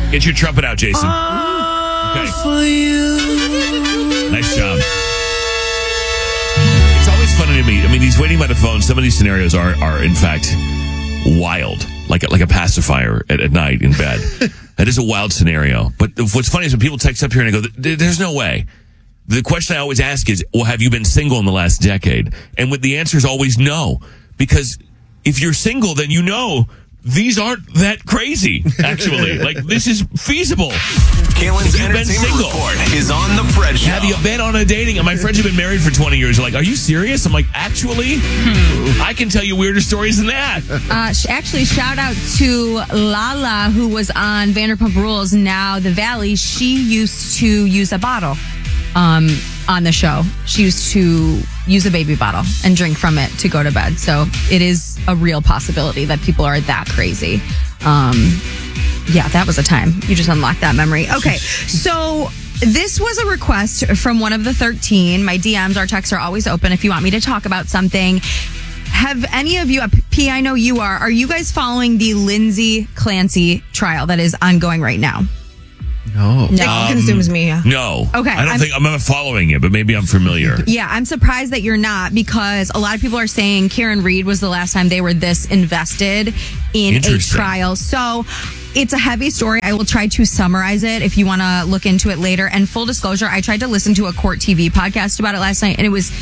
Get your trumpet out, Jason. Okay. Nice job. It's always funny to me. I mean, these waiting by the phone, some of these scenarios are in fact, wild. Like a pacifier at night in bed. That is a wild scenario. But what's funny is when people text up here and I go, there's no way. The question I always ask is, well, have you been single in the last decade? And the answer is always no. Because if you're single, then you know these aren't that crazy, actually. Like, this is feasible. Kalen's Entertainment Report is on The Fred Show. Have you been on a dating? And my friends have been married for 20 years. They're like, are you serious? I'm like, actually? I can tell you weirder stories than that. Actually, shout out to Lala, who was on Vanderpump Rules, now The Valley. She used to use a bottle on the show. She used to use a baby bottle and drink from it to go to bed. So it is a real possibility that people are that crazy. Yeah, that was a time. You just unlocked that memory. Okay, so this was a request from one of the 13. My DMs, our texts are always open if you want me to talk about something. Have any of you, P, I know you are you guys following the Lindsay Clancy trial that is ongoing right now? No. It consumes me. No. Okay. I don't think I'm not following it, but maybe I'm familiar. Yeah, I'm surprised that you're not, because a lot of people are saying Karen Reed was the last time they were this invested in a trial. So it's a heavy story. I will try to summarize it if you want to look into it later. And full disclosure, I tried to listen to a Court TV podcast about it last night, and it was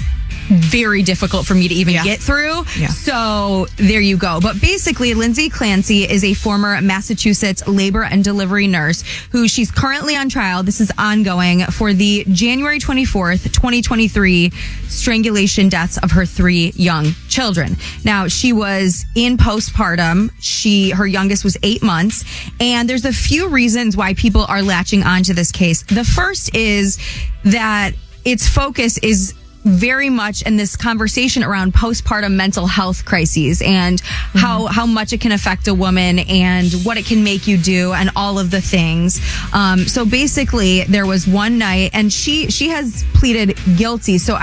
very difficult for me to even get through. Yeah. So there you go. But basically, Lindsay Clancy is a former Massachusetts labor and delivery nurse who she's currently on trial. This is ongoing for the January 24th, 2023 strangulation deaths of her 3 young children. Now, she was in postpartum. Her youngest was 8 months. And there's a few reasons why people are latching onto this case. The first is that its focus is very much in this conversation around postpartum mental health crises and how much it can affect a woman and what it can make you do and all of the things. So basically, there was one night, and she has pleaded guilty. So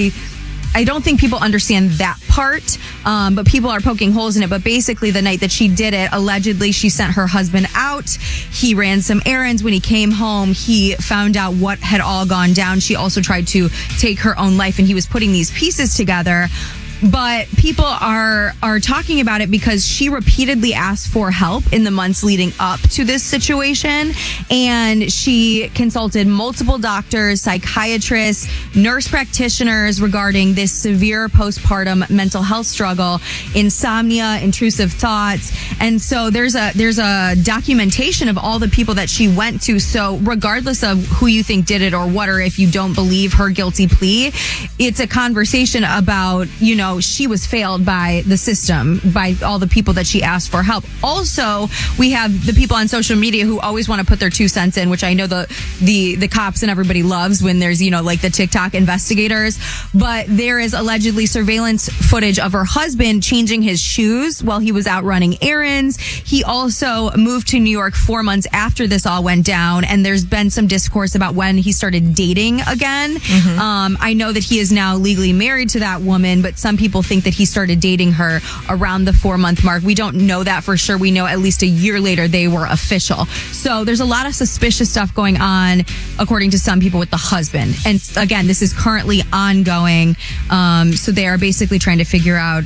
I don't think people understand that part, but people are poking holes in it. But basically, the night that she did it, allegedly, she sent her husband out. He ran some errands. When he came home, he found out what had all gone down. She also tried to take her own life, and he was putting these pieces together. But people are talking about it because she repeatedly asked for help in the months leading up to this situation. And she consulted multiple doctors, psychiatrists, nurse practitioners regarding this severe postpartum mental health struggle, insomnia, intrusive thoughts. And so there's a documentation of all the people that she went to. So regardless of who you think did it or what, or if you don't believe her guilty plea, it's a conversation about, she was failed by the system, by all the people that she asked for help. Also, we have the people on social media who always want to put their 2 cents in, which I know the cops and everybody loves when there's, like the TikTok investigators. But there is allegedly surveillance footage of her husband changing his shoes while he was out running errands. He also moved to New York 4 months after this all went down. And there's been some discourse about when he started dating again. I know that he is now legally married to that woman, but some people think that he started dating her around the 4-month mark. We don't know that for sure. We know at least a year later they were official. So there's a lot of suspicious stuff going on, according to some people, with the husband. And again, this is currently ongoing. So they are basically trying to figure out,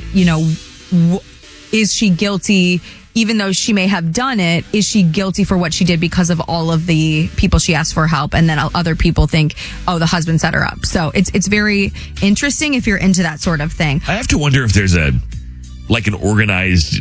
is she guilty? Even though she may have done it, is she guilty for what she did because of all of the people she asked for help? And then other people think, the husband set her up. So it's very interesting if you're into that sort of thing. I have to wonder if there's an organized,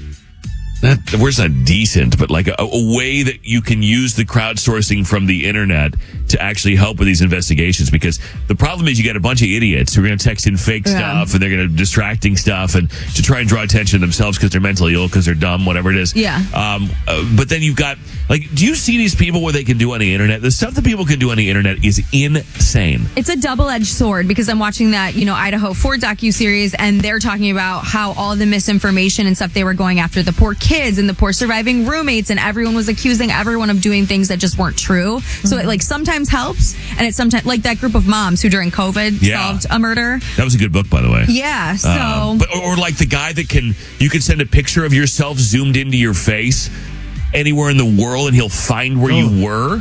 the word's not decent, but like a way that you can use the crowdsourcing from the internet to actually help with these investigations. Because the problem is you get a bunch of idiots who are going to text in fake stuff, and they're going to distracting stuff and to try and draw attention to themselves because they're mentally ill, because they're dumb, whatever it is. Yeah. But then you've got, do you see these people what they can do on the internet? The stuff that people can do on the internet is insane. It's a double-edged sword, because I'm watching that, Idaho 4 docuseries, and they're talking about how all the misinformation and stuff, they were going after the poor kids and the poor surviving roommates, and everyone was accusing everyone of doing things that just weren't true. So it sometimes helps, and it's sometimes like that group of moms who during COVID solved a murder. That was a good book, by the way. Yeah. So, or like the guy that you can send a picture of yourself zoomed into your face anywhere in the world and he'll find where you were.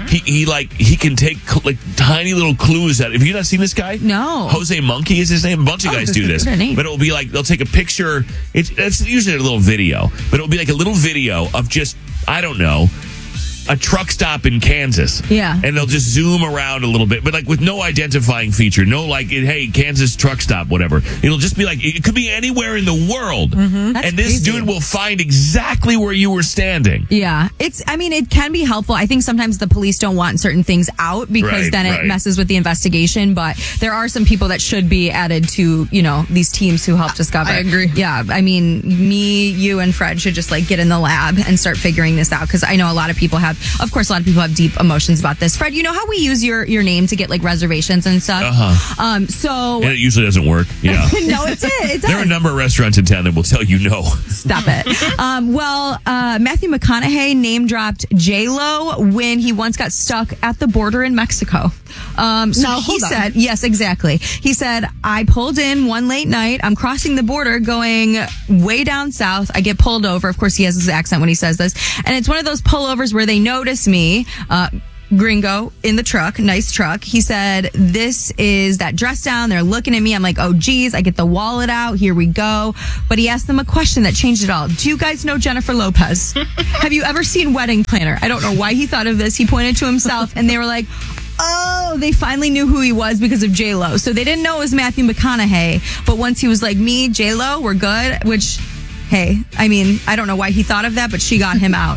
He can take like tiny little clues out. Have you not seen this guy? No. Jose Monkey is his name. A bunch of guys do this. But it'll be like they'll take a picture. It's usually a little video, but it'll be like a little video of just, I don't know, a truck stop in Kansas. Yeah. And they'll just zoom around a little bit, but like with no identifying feature. No like, hey, Kansas truck stop, whatever. It'll just be like, it could be anywhere in the world. Mm-hmm. And this dude will find exactly where you were standing. Yeah. It can be helpful. I think sometimes the police don't want certain things out because then it messes with the investigation. But there are some people that should be added to, these teams who help discover. I agree. Yeah. I mean, me, you, and Fred should just like get in the lab and start figuring this out because I know a lot of people have deep emotions about this. Fred, you know how we use your name to get like reservations and stuff? Uh-huh. And it usually doesn't work. Yeah. No, it does. There are a number of restaurants in town that will tell you no. Stop it. Matthew McConaughey name dropped J-Lo when he once got stuck at the border in Mexico. He said, yes, exactly. He said, I pulled in one late night. I'm crossing the border going way down south. I get pulled over. Of course, he has his accent when he says this. And it's one of those pullovers where they notice me, gringo in the truck, nice truck. He said, this is that dress down. They're looking at me. I'm like, oh, geez, I get the wallet out. Here we go. But he asked them a question that changed it all. Do you guys know Jennifer Lopez? Have you ever seen Wedding Planner? I don't know why he thought of this. He pointed to himself and they were like, oh, they finally knew who he was because of J-Lo. So they didn't know it was Matthew McConaughey. But once he was like, me, J-Lo, we're good, which... Hey, I mean, I don't know why he thought of that, but she got him out,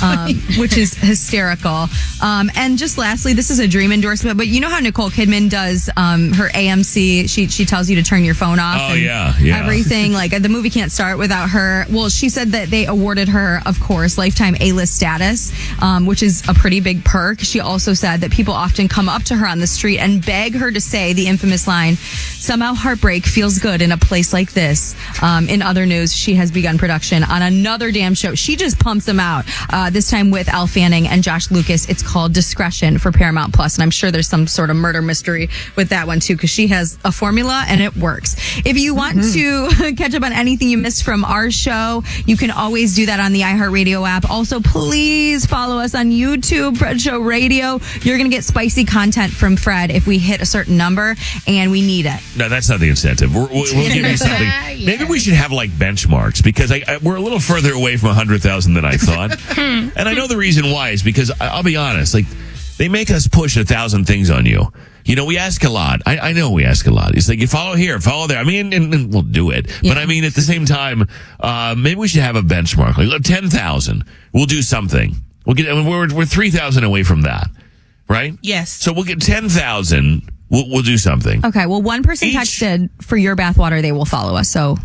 which is hysterical. And just lastly, this is a dream endorsement, but you know how Nicole Kidman does her AMC? She tells you to turn your phone off. Oh, yeah. Everything. Like, the movie can't start without her. Well, she said that they awarded her, of course, lifetime A-list status, which is a pretty big perk. She also said that people often come up to her on the street and beg her to say the infamous line, somehow heartbreak feels good in a place like this. In other news, she has begun production on another damn show. She just pumps them out. This time with Elle Fanning and Josh Lucas. It's called Discretion for Paramount Plus, and I'm sure there's some sort of murder mystery with that one too, because she has a formula and it works. If you want to catch up on anything you missed from our show, you can always do that on the iHeartRadio app. Also, please follow us on YouTube, Fred Show Radio. You're going to get spicy content from Fred if we hit a certain number, and we need it. No, that's not the incentive. We'll give you something. Maybe we should have like benchmarks, because we're a little further away from 100,000 than I thought. And I know the reason why is because I'll be honest, like they make us push 1,000 things on you. We ask a lot. I know we ask a lot. It's like, you follow here, follow there. I mean, and we'll do it. Yeah. But I mean, at the same time, maybe we should have a benchmark. Like 10,000. We'll do something. We're 3,000 away from that. Right? Yes. So we'll get 10,000. We'll do something. Okay. Well, one person texted for your bathwater. They will follow us. So.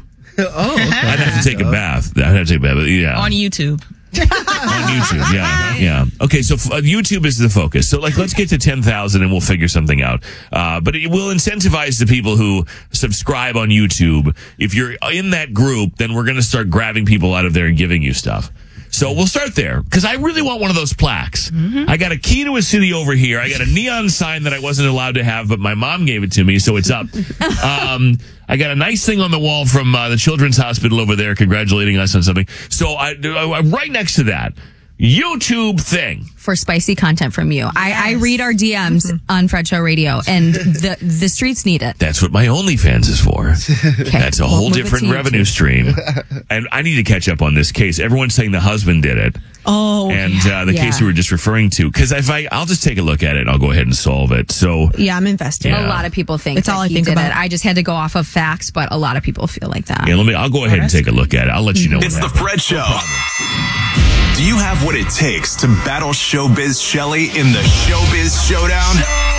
I'd have to take a bath. Yeah. On YouTube. On YouTube, yeah. Okay, so YouTube is the focus. So, let's get to 10,000 and we'll figure something out. But it will incentivize the people who subscribe on YouTube. If you're in that group, then we're going to start grabbing people out of there and giving you stuff. So we'll start there, because I really want one of those plaques. Mm-hmm. I got a key to a city over here. I got a neon sign that I wasn't allowed to have, but my mom gave it to me, so it's up. I got a nice thing on the wall from the Children's Hospital over there congratulating us on something. So I'm right next to that YouTube thing. For spicy content from you. Yes. I read our DMs on Fred Show Radio, and the streets need it. That's what my OnlyFans is for. Okay. That's a whole different revenue stream. And I need to catch up on this case. Everyone's saying the husband did it. Oh, and the case we were just referring to. Because I'll just take a look at it and I'll go ahead and solve it. So yeah, I'm invested. Yeah. A lot of people think it's all I think did about. It. I just had to go off of facts, but a lot of people feel like that. Yeah, I'll go ahead and take a look at it. I'll let you know. It's the Fred Show. Do you have what it takes to battle Showbiz Shelley in the Showbiz Showdown?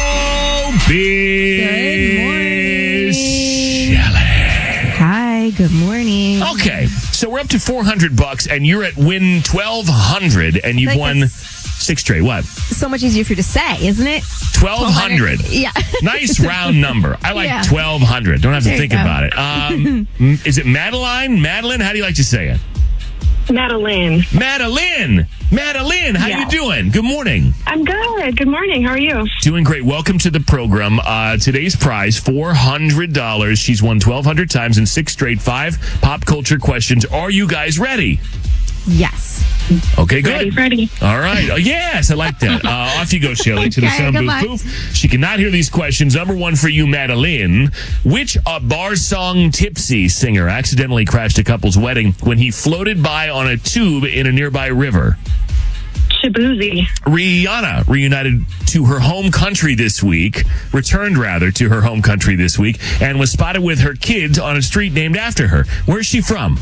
Showbiz Shelley. Hi, good morning. Okay, so we're up to $400, and you're at win 1,200, and you've won 6 straight. What? So much easier for you to say, isn't it? 1,200. Yeah. Nice round number. I like 1,200. Don't have to think about it. Is it Madeline? Madeline? How do you like to say it? Madeline, how you doing? Good morning. I'm good. Good morning. How are you? Doing great. Welcome to the program. Today's prize, $400. She's won 1,200 times in 6 straight, 5 pop culture questions. Are you guys ready? Yes. Okay, good. Ready. All right. Yes, I like that. Off you go, Shelley, to the sound booth. Poof. She cannot hear these questions. Number one for you, Madeline. Which bar song tipsy singer accidentally crashed a couple's wedding when he floated by on a tube in a nearby river? Shaboozey. Rihanna returned to her home country this week, and was spotted with her kids on a street named after her. Where's she from?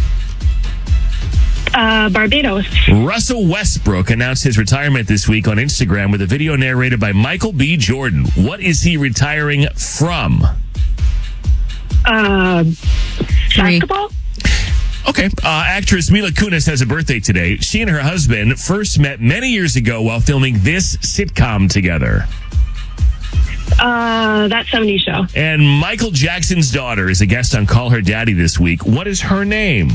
Barbados. Russell Westbrook announced his retirement this week on Instagram with a video narrated by Michael B. Jordan. What is he retiring from? Basketball. Okay. Actress Mila Kunis has a birthday today. She and her husband first met many years ago while filming this sitcom together. That 70s Show. And Michael Jackson's daughter is a guest on Call Her Daddy this week. What is her name?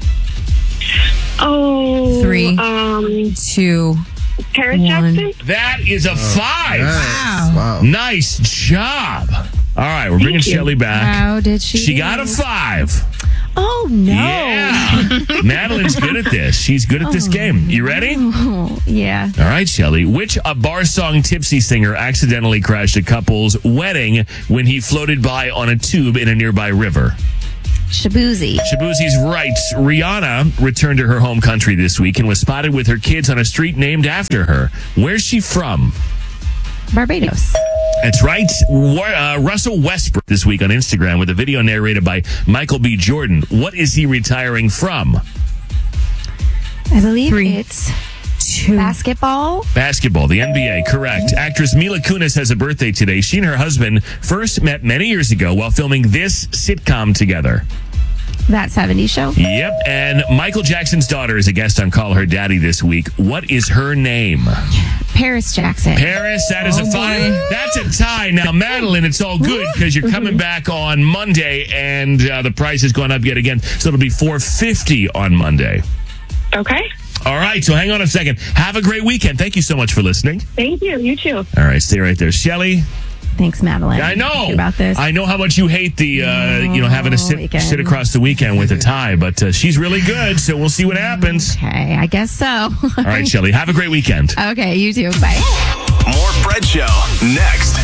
3, 2, Paris 1. Jackson. That is a 5. Wow. Nice job. All right, we're bringing Shelley back. How did she? She got a 5. Oh, no. Yeah. Madeline's good at this. She's good at this game. You ready? Oh, yeah. All right, Shelley. Which bar song tipsy singer accidentally crashed a couple's wedding when he floated by on a tube in a nearby river? Shaboozey. Shaboozey's right. Rihanna returned to her home country this week and was spotted with her kids on a street named after her. Where's she from? Barbados. That's right. Russell Westbrook this week on Instagram with a video narrated by Michael B. Jordan. What is he retiring from? I believe 3, it's 2. basketball. Basketball, the NBA, correct. Actress Mila Kunis has a birthday today. She and her husband first met many years ago while filming this sitcom together. That 70s Show. Yep, and Michael Jackson's daughter is a guest on Call Her Daddy this week. What is her name? Paris Jackson. Paris, that is a 5. That's a tie. Now, Madeline, it's all good because you're coming back on Monday, and the price has gone up yet again, so it'll be $450 on Monday. Okay. All right, so hang on a second. Have a great weekend. Thank you so much for listening. Thank you. You too. All right, stay right there. Shelley? Thanks, Madeline. I know. Thinking about this. I know how much you hate the, having to sit across the weekend with a tie, but she's really good, so we'll see what happens. Okay, I guess so. All right, Shelley, have a great weekend. Okay, you too. Bye. More Fred Show next.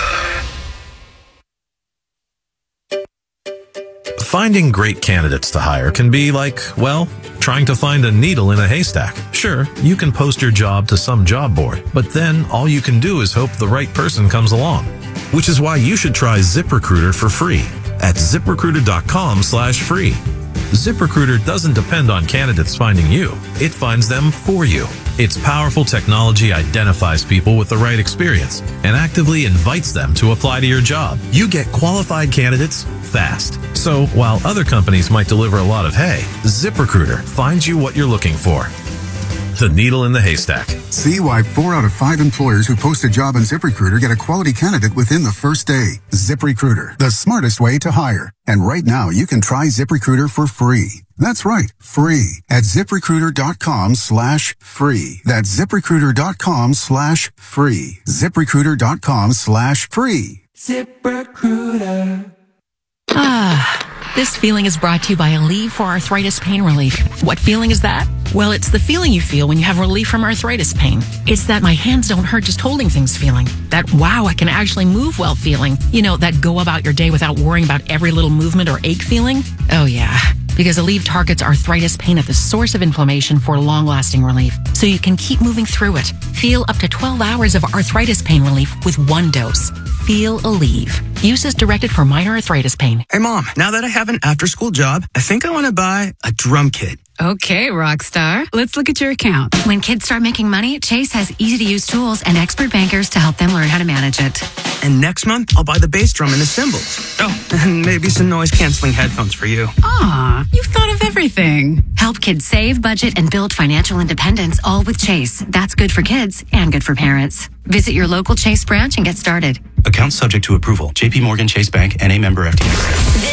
Finding great candidates to hire can be like, well, trying to find a needle in a haystack. Sure, you can post your job to some job board, but then all you can do is hope the right person comes along. Which is why you should try ZipRecruiter for free at ZipRecruiter.com/free. ZipRecruiter doesn't depend on candidates finding you. It finds them for you. Its powerful technology identifies people with the right experience and actively invites them to apply to your job. You get qualified candidates fast. So while other companies might deliver a lot of hay, ZipRecruiter finds you what you're looking for. The needle in the haystack. See why 4 out of 5 employers who post a job on ZipRecruiter get a quality candidate within the first day. ZipRecruiter, the smartest way to hire. And right now, you can try ZipRecruiter for free. That's right, free at ZipRecruiter.com/free. That's ZipRecruiter.com/free. ZipRecruiter.com/free. ZipRecruiter. This feeling is brought to you by Aleve for arthritis pain relief. What feeling is that? Well, it's the feeling you feel when you have relief from arthritis pain. It's that my hands don't hurt just holding things feeling. That wow, I can actually move well feeling. You know, that go about your day without worrying about every little movement or ache feeling. Oh yeah. Because Aleve targets arthritis pain at the source of inflammation for long-lasting relief, so you can keep moving through it. Feel up to 12 hours of arthritis pain relief with 1 dose. Feel Aleve. Use as directed for minor arthritis pain. Hey, Mom, now that I have an after-school job, I think I want to buy a drum kit. Okay, Rockstar. Let's look at your account. When kids start making money, Chase has easy-to-use tools and expert bankers to help them learn how to manage it. And next month, I'll buy the bass drum and the cymbals. Oh, and maybe some noise-canceling headphones for you. Aw, you've thought of everything. Help kids save, budget, and build financial independence, all with Chase. That's good for kids and good for parents. Visit your local Chase branch and get started. Account subject to approval. JP Morgan Chase Bank, N.A. member FDIC.